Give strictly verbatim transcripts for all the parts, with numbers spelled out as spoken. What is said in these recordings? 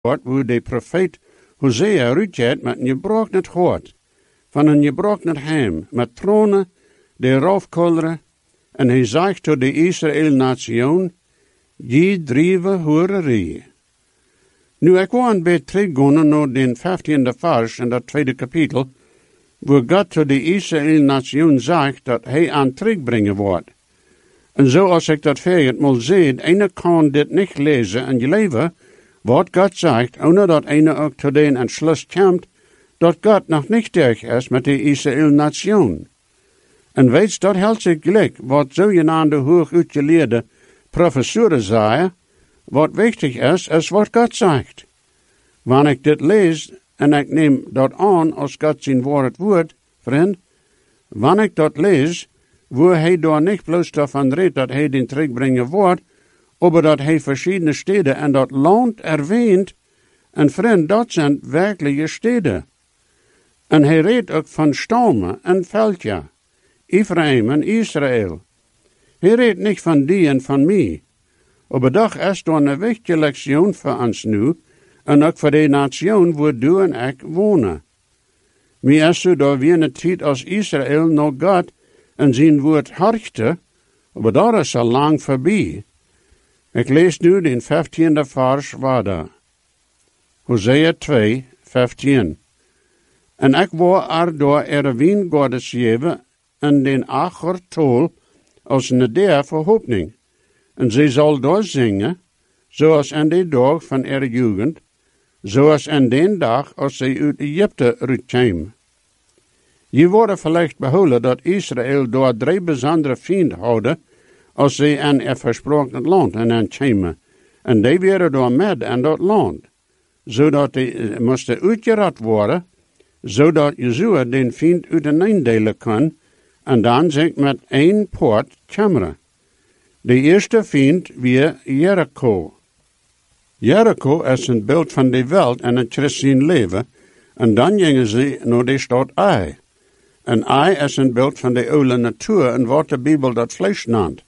wordt hoe de profeet Hosea uitgaat met een gebroken hart, van een gebroken heim, met tronen, de roofkolderen, en hij zegt tot de Israël-nation, je drieve hoererie. Nu, ik wil een beetje teruggaan naar de vijftiende vers in dat tweede kapitel, waar God tot de Israël-nation zegt dat hij aan terugbrengen wordt. En zoals ik dat verder mal zie, ene kan dit niet lezen en geloven, wat God zegt, ohne dat ene ook tot den entschluss komt, dat God nog niet durch is met de Israël-nation. En weet dat helpt zich gelijk, wat zogenaamde hoog uitgeleerde professoren zeggen, wat wichtig is, is wat God zegt. Wanneer ik dit lees, en ik neem dat aan als God zijn woord wordt, vriend, wanneer ik dat lees, waar hij daar niet bloos daarvan redt dat hij den terugbrengen wordt, maar dat hij verschillende steden en dat land erwähnt, en vriend, dat zijn werkelijke steden. En hij redt ook van stammen en veldja, Ephraim en Israël. Hij redt niet van die en van mij. Maar dat is dan een wichtige lektie voor ons nu, en ook voor de nation waar du en ik wonen. Mij is zo daar weer een tijd als Israël naar God en zijn woord harchte, maar dat is al lang voorbij. Ik lees nu de vijftiende vers verder. Hosea twee, vijftien. En ik wou er door er wijngaarden geven en den acher tol als een der verhoopning. En zij zal door zingen, zoals in de dag van er jugend, zoals in den dag als zij uit Egypte uitkwam. Je wordt vielleicht behouden dat Israël door drie bijzondere vrienden houden, als zij in het versproken land en aan kwamen. En die werden door met in dat land, zodat die moesten uitgerat worden, zodat Jezua den vriend uiteneendelen kon, en dan zich met één poort kameren. De eerste vriend weer Jericho. Jericho is een beeld van de wereld en het christelijk leven, en dan gingen ze naar de stad Ai. En Ai is een beeld van de oude natuur en wat de Bijbel dat vlees noemt.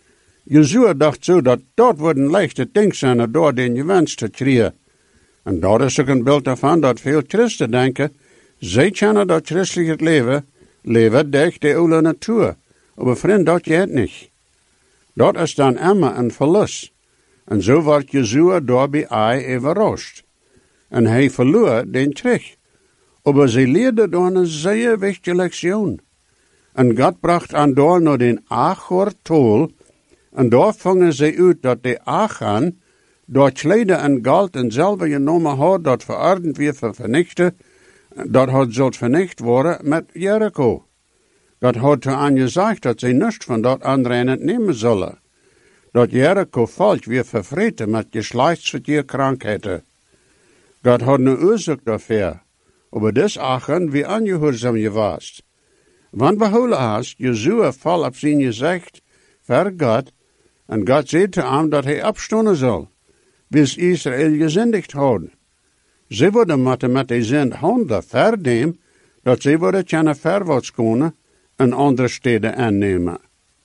Jezua dacht zo dat dat wordt een leichte ding zijn door den gewens te krijgen. En dat is ook een beeld daarvan dat veel christen denken, zij kennen dat christelijk leven, leven durch de oude natuur. Maar vriend, dat gaat niet. Dat is dan immer een verlust. En zo wordt Jezua door bij Ai overrascht. En hij verloor den terug. Maar ze leerde door een zeer wichtige lektie. En God bracht aan door naar den Achor-tol, en daar vangen ze uit dat de Achan, door kleden en goud en zelf genomen had, dat verordend weer voor vernichten, dat had zult vernicht worden met Jericho. Dat had te aan gezegd dat ze niets van dat andere nemen zullen. Dat Jericho volk weer vervreten met geslachtsverkeerkrankheden. God had een oorzaak daarvoor. Maar des Achan wie aangehoorzaam je was. Want behouden haast, Jezua val op zijn gezicht, ver God, en God zei te hem dat hij opstonden zal, bis Israël gezindigd houden. Ze worden met met de zin handen vernemen, dat ze worden kunnen verwaarts kunnen en andere steden aannemen.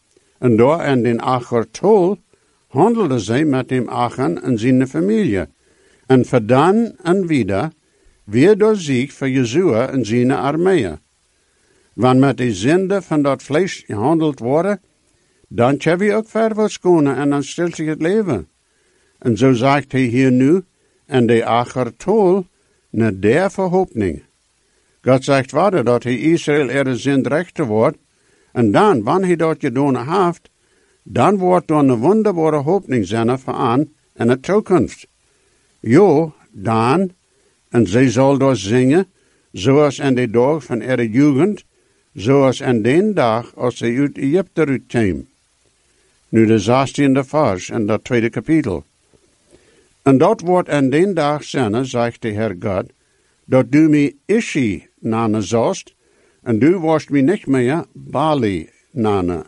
En daar in den Acher-tol handelden zij met dem Achan en zijn familie, en verdan en wieder, weer door zich voor Jezua en zijn armeeën. Wanneer met de zinde van dat vlees gehandeld worden, dan kan we ook verwaarts kunnen en dan stelt zich het leven. En zo zegt hij hier nu, en de Acher-tol, naar der verhoopning. God zegt verder dat hij Israël er zin rechter wordt, en dan, wanneer hij dat gedaan heeft, dan wordt er een wonderbare hoopning zijn voor aan en de toekomst. Jo, dan, en zij zal door zingen, zoals in de dag van er jugend, zoals in den dag als zij uit Egypte uitkwam. Nu de zestiende vers in dat tweede kapitel. En dat wordt in den dag zijn, zegt de Heer God, dat du mij Ishi namen zost, en du worst mij niet meer Bali namen.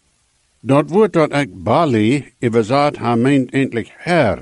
Dat woord dat ik Bali, überzat, haar meent eindelijk Herr.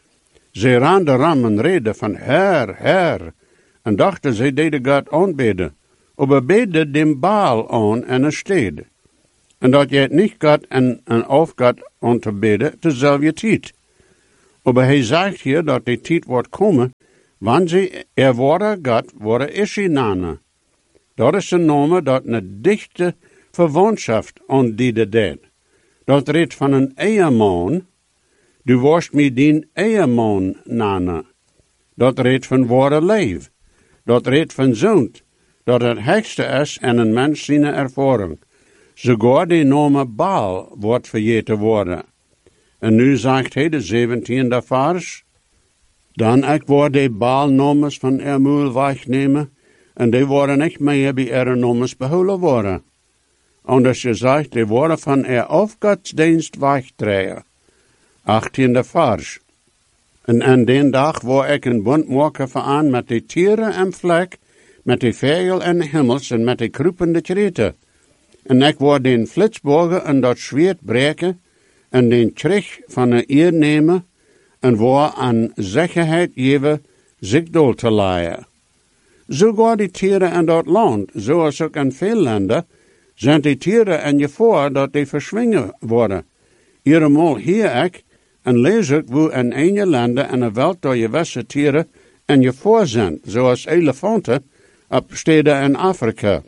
Ze raanden ram en reden van Herr, Herr, en dachten ze deden God aanbidden, maar beden dem Baal aan en een stede. En dat je het niet God en een of God aan te bidden, dezelfde tijd. Aber hij zegt hier dat die tijd wordt komen, wanneer ze er worden gaat, worden ishi nana. Dat is een naam dat een dichte verwantschap aan die de deed. Dat redt van een eierman, du worst me dien eierman nana. Dat redt van ware leef. Dat redt van zoont, dat het hekste is en een mens zijn ervaring. Sogar die naam Baal wordt vergeten worden. En nu zegt hij de zeventiende vers, dan ik word die Baal-nomes van er moel wegnemen, en die worden niet meer bij er nomes behouden worden. Anders gezegd, die worden van er afgodsdienst wegdraaien. achttiende vers. En aan den dag waar ik een bond maken aan met de tieren en vlek, met de vogel en himmels en met de kruipende kreten. En ik word den flitsborgen en dat zwaard breken, en den trich van de eer nemen, en waar aan zekerheid geven zich doel te leiden. Zogar die tieren in dat land, zoals ook in veel landen, zijn die tieren en je voor dat die verschwingen worden. Eenmaal hier ik, en lees ik hoe in ene landen en een welt door je wesse tieren en je voor zijn, zoals elefanten op steden in Afrika.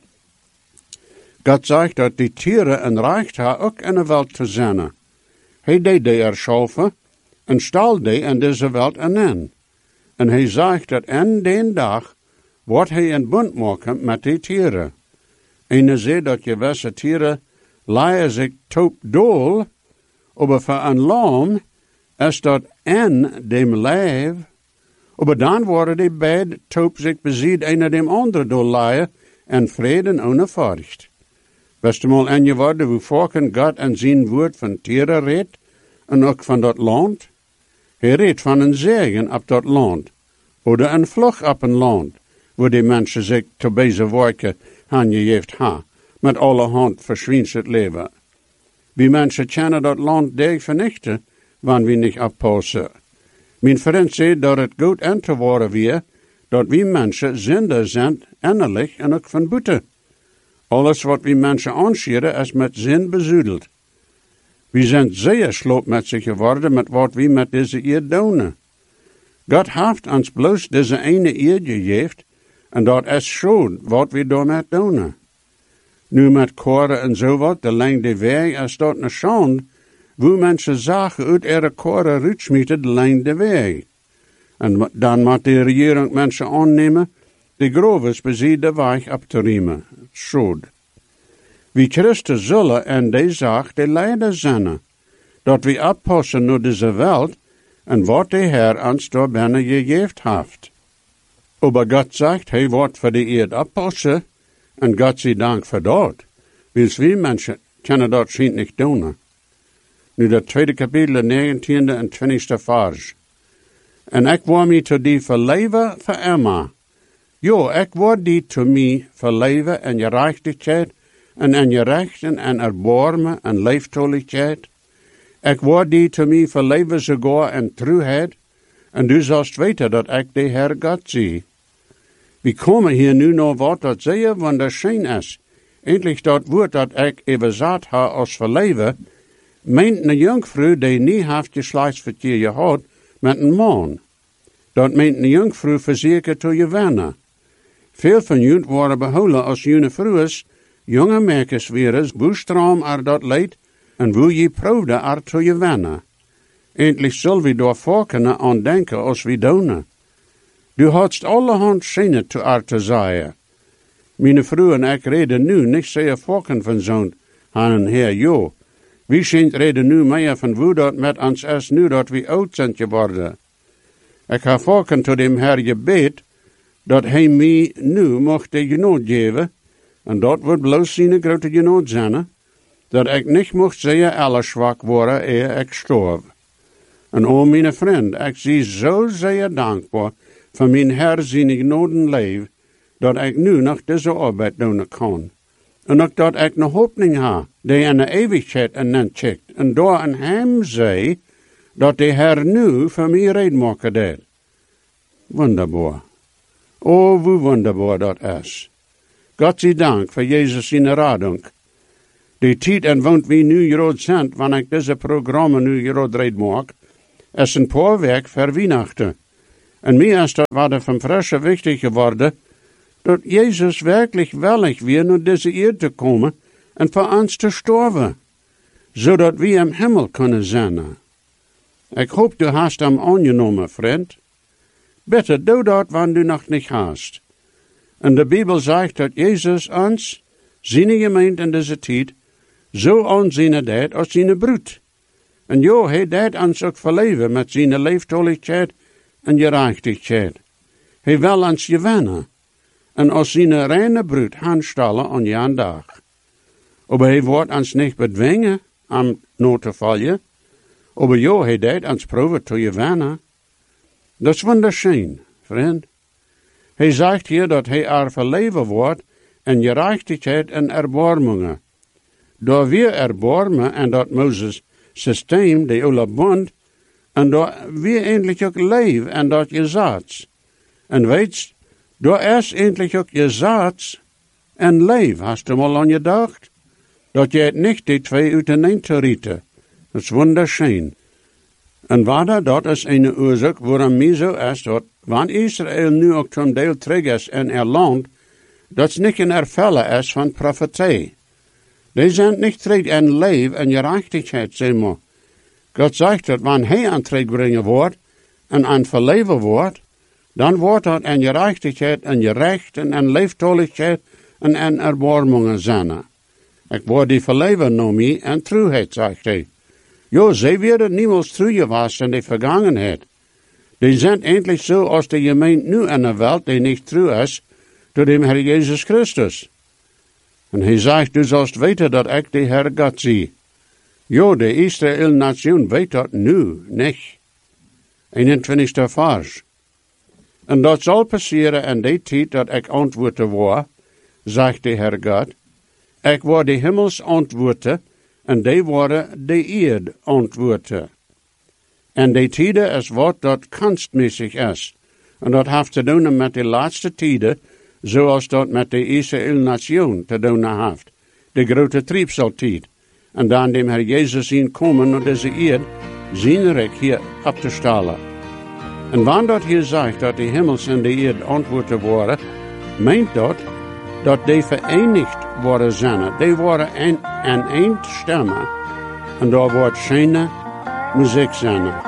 God zegt dat die tieren een recht hebben ook in de welt te zijn. Hij deed die erschaffen en stal die in deze welt aan. En hij zegt dat in den dag wordt hij een bund maken met die tieren. En hij zegt dat je wesse tieren leien zich top doel, maar voor een lam is dat in dem lijf, maar dan worden die beide top zich beziet een dem andere doel leien en vrede ohne furcht. Best mal en je worden hoe volken God en zijn woord van tieren redt, en ook van dat land. Hij redt van een zegen op dat land, of een vlug op een land, waar die mensen zich te bezig werken han je heeft ha, met alle hand verschwindt het leven. Wie mensen kennen dat land deeg vernichten, wanneer we niet oppassen. Mijn vriend zei dat het goed aan te worden weer, dat we mensen zinder zijn, innerlijk en ook van buiten. Alles wat we mensen aanschieren is met zin bezoedeld. We zijn zeer sloop met zich geworden met wat we met deze eer doen. God heeft ons bloos deze ene eer gegeven, en dat is schon wat we daarmee doen. Nu met koren en zo wat, de lengte weg is dat een schande, wo mensen zagen uit ihre koren ruitsmieten de lengte weg. En dan moet de regering mensen aannemen, de groves bezien de weg op te riemen. Schuld. Wie Christen zullen en die zaak de leider zijn, dat we oppassen naar deze wereld en wat de Heer ons door binnen gegeven heeft. Aber God zegt, hij wordt voor de eerd oppassen, en God zij dank voor dat. Wils wie mensen kunnen dat schijnt niet doen. Nu dat tweede kapitel, negentiende en twintigste vers. En ik word mij tot die verleven voor Emma. Jo, ik word die tot mij verleven en je rechtigheid, en en je rechten en erbarmen en leeftoligheid. Ik word die tot mij verleven sogar en truheid, en du zult weten dat ik de Heer God zie. We komen hier nu naar wat dat zeer wonderschijn is. Eindelijk dat woord dat ik even zat ha als verleven, meint een jongvrouw die niet heeft geslachtsverkeer gehad met een man. Dat meint een jongvrouw verzekerd te je wennen. Veel van jullie worden behouden als jullie vrouwen, jonge meisjes weer boestraam er dat leid, en wil je proefde er te je wennen. Eindelijk zullen we door volken aan denken als we doen. Du hadst allerhand zinnen te er te zeggen. Mijn vrouw en ik reden nu niet zeer volken van zo'n aan een heer jo. Wie schijnt reden nu meer van hoe dat met ons is nu dat we oud zijn geworden. Ik ga volken tot dem Heer gebed, dat hij mij nu mocht de genoot geven, en dat wordt bloos zijn grote genoot zijn, dat ik niet mocht zeer alle zwak worden eer ik storf. En o mijn vriend, ik zie zo zeer dankbaar voor mijn Heer zijn genoten leef, dat ik nu nog deze arbeid doen kan. En ook dat ik een hoopning ha, die in de eeuwigheid en dan checkt, en door aan hem zei, dat de Heer nu voor mij reden maken deed. Wonderbaar. O, hoe wonderbaar dat is. God zij dank voor Jezus zijn radung. Die tijd en woont wie nu groot zijn, wanneer ik deze programma nu groot red maak, als een paar werk voor Weihnachten. En mij is dat wat van Frische wichtig geworden, dat Jezus werkelijk willig weer naar deze eeuw te komen en voor ons te sterven, zodat we im Himmel kunnen zijn. Ik hoop du hast hem aangenomen, vriend. Bitte doe dat, wanneer du nog niet hast. En de Bijbel zegt dat Jezus ons, zijn gemeente in deze tijd, zo aanzien deed als zijn broed. En jo, hij deed ons ook verleven met zijn leeftoligheid en gerechtigheid. Hij wil ons gewinnen en als zijn reine broed handstellen aan jan dag. Aber hij wordt ons niet bedwingen om no te vallen. Aber jo, hij deed ons proeven te gewinnen. Dat is wunderschön, vriend. Hij zegt hier dat hij er verleven wordt in gerechtigheid en erbarmingen. Door weer erbarmen en dat Moses systeem, de oude bond, en door weer eindelijk ook leven en dat je zaad. En weet, door is eindelijk ook je zaad en leven. Hast du mal aan je gedacht? Dat je het niet die twee uiteen te rieten. Dat is wunderschön. En wat dat is een oorzaak waarom mij zo is, dat wanneer Israël nu ook zo'n deel terug is in er land, dat het niet een ervellen is van profetie. Die zijn niet terug in leven en gerechtigheid, zeg maar. God zegt dat wanneer hij aan terugbrengen wordt en aan verleven wordt, dan wordt dat in gerechtigheid en gerecht en in leeftoligheid en in erbarmingen zijn. Ik word die verleven naar mij en truheid, zegt hij. Jo, zij werden niemals trouw geweest in de vergangenheid. Die zijn eindelijk zo als de gemeente nu in de wereld die niet trouw is door de Heer Jezus Christus. En hij zegt, du zult weten dat ik de Heer God zie. Jo, de Israël-nation weet dat nu niet. eenentwintigste vers. En dat zal passeren in die tijd dat ik antwoorden word, zegt de Heer God. Ik word de hemels antwoorden en die worden de eerd antwoorden. En de tijden is wat dat kunstmäßig is. En dat heeft te doen met de laatste tijden, zoals dat met de Israël-nation te doen heeft. De grote triebseltijd. En dan dem Herr Jezus zien komen naar deze eerd, zijn rijk hier op te stellen. En wanneer dat hier zegt dat de hemels en de eerd antwoorden worden, meent dat dat die verenigd worden zijn. Die worden een, een eind stemmen. En daar wordt schöne muziek zijn.